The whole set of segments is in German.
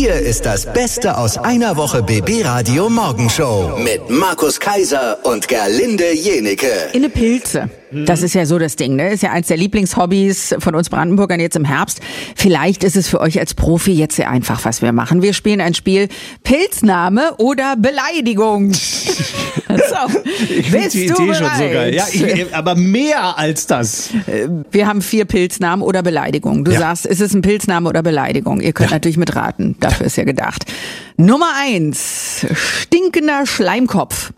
Hier ist das Beste aus einer Woche BB Radio Morgenshow mit Markus Kaiser und Gerlinde Jenecke. In Pilze. Das ist ja so das Ding, ne? Ist ja eins der Lieblingshobbys von uns Brandenburgern jetzt im Herbst. Vielleicht ist es für euch als Profi jetzt sehr einfach, was wir machen. Wir spielen ein Spiel Pilzname oder Beleidigung. So, Ich finde die Idee schon so geil. Ja, aber mehr als das. Wir haben 4 Pilznamen oder Beleidigungen. Du sagst, ist es ein Pilzname oder Beleidigung? Ihr könnt natürlich mitraten. Dafür ist ja gedacht. Nummer 1. Stinkender Schleimkopf.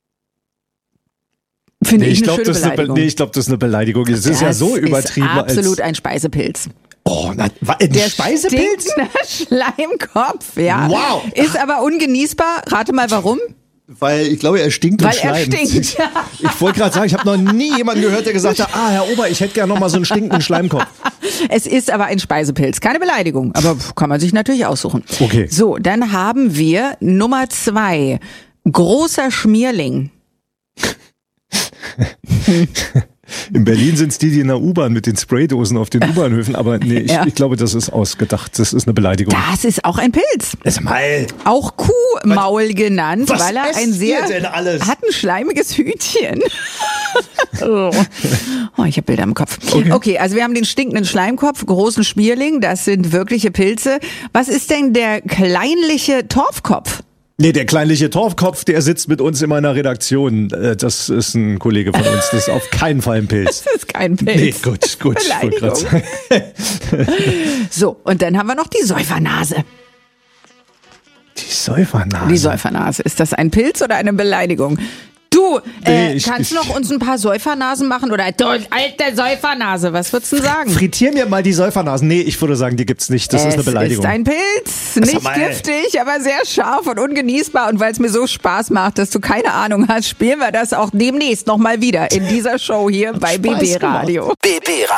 Finde ich eine schöne Beleidigung. Ich glaube, das ist eine Beleidigung. Es ist ja so übertrieben. Ist absolut ein Speisepilz. Oh, ein Speisepilz? Stinkender Schleimkopf, ja. Wow. Ist aber ungenießbar. Rate mal, warum? Weil ich glaube, er stinkt und schleimt. Weil er stinkt. Ich wollte gerade sagen, ich habe noch nie jemanden gehört, der gesagt hat, Herr Ober, ich hätte gerne noch mal so einen stinkenden Schleimkopf. Es ist aber ein Speisepilz. Keine Beleidigung, aber kann man sich natürlich aussuchen. Okay. So, dann haben wir Nummer 2. Großer Schmierling. In Berlin sind es die in der U-Bahn mit den Spraydosen auf den U-Bahnhöfen, aber nee, ich glaube, das ist ausgedacht. Das ist eine Beleidigung. Das ist auch ein Pilz. Mal. Auch Kuhmaul genannt, Was weil er ein esst ihr denn alles? hat ein schleimiges Hütchen. Oh, ich habe Bilder im Kopf. Okay, also wir haben den stinkenden Schleimkopf, großen Schmierling, das sind wirkliche Pilze. Was ist denn der kleinliche Torfkopf? Nee, der kleinliche Torfkopf, der sitzt mit uns in meiner Redaktion. Das ist ein Kollege von uns. Das ist auf keinen Fall ein Pilz. Das ist kein Pilz. Nee, gut. Beleidigung. So, und dann haben wir noch die Säufernase. Die Säufernase. Die Säufernase. Ist das ein Pilz oder eine Beleidigung? Du, kannst noch uns ein paar Säufernasen machen? Oder du alte Säufernase, was würdest du denn sagen? Frittier mir mal die Säufernasen. Nee, ich würde sagen, die gibt's nicht. Das ist eine Beleidigung. Es ist ein Pilz. Nicht giftig, aber sehr scharf und ungenießbar. Und weil es mir so Spaß macht, dass du keine Ahnung hast, spielen wir das auch demnächst nochmal wieder in dieser Show hier bei BB Radio. BB Radio.